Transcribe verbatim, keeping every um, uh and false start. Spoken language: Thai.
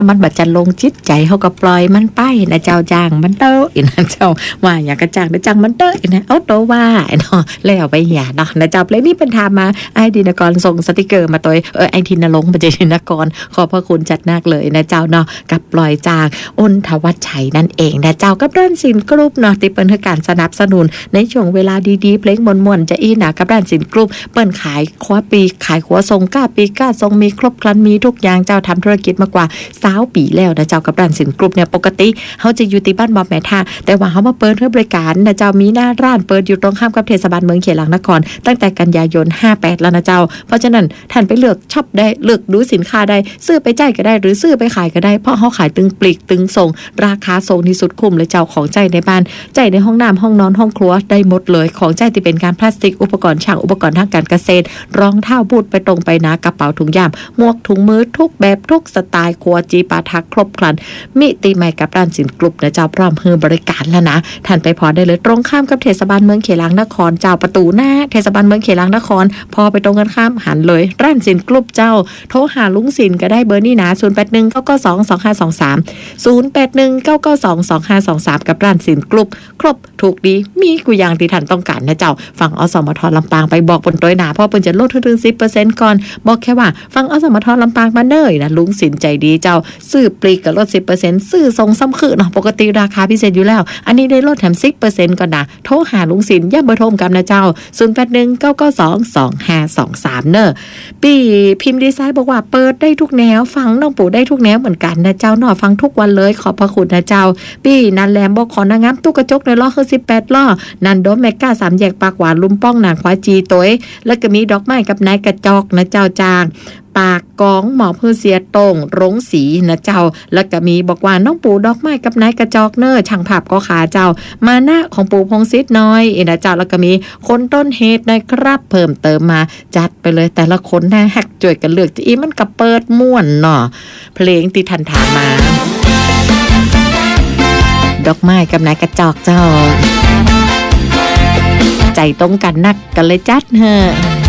มันบัดจะลงจิตใจเขาก็ปล่อยมันไปนะเจ้าจ้างมันเตอร์อีนะเจ้าว่าอยากกระจ้างนะจ้างมันเตอร์อีนะเอาโตว่าเนาะแล้วไปอย่าเนาะนะเจ้าเลยนี่เป็นทามาไอ้ดินกรส่งสติกเกอร์มาตัวเออไอ้ทินลงมาเจดินกรขอบพระคุณจัดนักเลยนะเจ้าเนาะกับปล่อยจากอ้นทวัชชัยนั่นเองนะเจ้ากับด้านสินกรุ๊ปเนาะที่เป็นการสนับสนุนในช่วงเวลาดีๆเพลงมวนๆจะอีหนากับด้านสินกรุ๊ปเปิ้นขายคว้าปีขายขัวทรงก้าปีก้าทรงมีครบครันมีทุกอย่างเจ้าทำธุรกิจมากกว่าสาวปีแล้วนะเจ้ากับร้านสินกรุ๊ปเนี่ยปกติเขาจะอยู่ที่บ้านบอมแม่ท่าแต่ว่าเขามาเปิดให้บริการนะเจ้ามีหน้าร้านเปิดอยู่ตรงข้ามกับเทศบาลเมืองเขลังนครตั้งแต่กันยายนห้าแปดแล้วนะเจ้าเพราะฉะนั้นท่านไปเลือกช็อปได้เลือกดูสินค้าได้ซื้อไปจ่ายก็ได้หรือซื้อไปขายก็ได้เพราะเขาขายตึงปลีกตึงส่งราคาส่งที่สุดคุ้มเลยเจ้าของใจในบ้านใจในห้องน้ำห้องนอนห้องครัวได้หมดเลยของใจที่เป็นการพลาสติกอุปกรณ์ช่างอุปกรณ์ทางการเกษตรรองเท้าบูทไปตรงไปหนากระเป๋าถุงยามหมวกถุงมือทุกแบบทุกสไตล์ครัวจีปาทักครบครันมิติใหม่กับร้านสินกรุ๊ปนะเจ้าพร้อมเฮือบริการแล้วนะท่านไปพอได้เลยตรงข้ามกับเทศบาลเมืองเขลังนครเจ้าประตูหน้าเทศบาลเมืองเขลังนครพอไปตรงกันข้ามหันเลยร้านสินกรุ๊ปเจ้าโทรหาลุงสินก็ได้เบอร์นี้นะศูนย์ แปด หนึ่ง เก้า เก้า สอง สอง ห้า สอง สาม ศูนย์ แปด หนึ่ง เก้า เก้า สอง สอง ห้า สอง สามกับร้านสินกรุ๊ปครบถูกดีมีกุอย่างที่ท่านต้องการนะเจ้าฟังอสมทลำปางไปบอกบนตัวหนาเพราะเพิ่นจะลดถึง สิบเปอร์เซ็นต์ ก่อนบอกแค่ว่าฟังอสมทลำปางมาเด้อนะลุงสินใจดีเจ้าซื้อปลีกก็ลด สิบเปอร์เซ็นต์ ซื้อทรงซ้ำคือเนาะปกติราคาพิเศษอยู่แล้วอันนี้ได้ลดแถม สิบเปอร์เซ็นต์ ก่อนนะโทรหาลุงสินอย่าเบอร์โทรกันนะเจ้าศูนย์ แปด หนึ่ง เก้า เก้า สอง สอง ห้า สอง สามเนอะปีพิมพ์ดีไซน์บอกว่าเปิดได้ทุกแนวฟังน้องปู่ได้ทุกแนวเหมือนกันนะเจ้าเนาะฟังทุกวันเลยขอบพระคุณนะเจ้าปีนันแลมบอกขอนางงามตู้กระจกในล้อคือสิบแปดล้อนันโดแมกกาสามแยกปากหวานลุมป้องนางควายจีโต้ยแล้วก็มีดอกไม้กับนายกระจอกนะเจ้าจางปากกองหมอเพื่อเสียตรงรงสีนะเจ้าแล้วก็มีบอกว่าน้องปู่ดอกไม้กับนายกระจอกเนอช่างภาพก็ขาเจ้ามาหน้าของปู่พงศิษฐ์น้อยเอ็นะเจ้าแล้วก็มีคนต้นเหตุนะครับเพิ่มเติมมาจัดไปเลยแต่ละคนนะแฮกจ่วยกันเลือกจะอีมันก็เปิดม่วนเนาะเพลงที่ทันถามมาดอกไม้กับนายกระจอกเจ้าใจตรงกันนักกันเลยจัดเฮอ